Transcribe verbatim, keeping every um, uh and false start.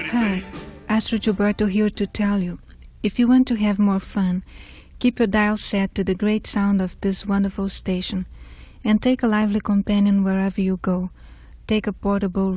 Hi, Astro Gilberto here to tell you, if you want to have more fun, keep your dial set to the great sound of this wonderful station, and take a lively companion wherever you go. Take a portable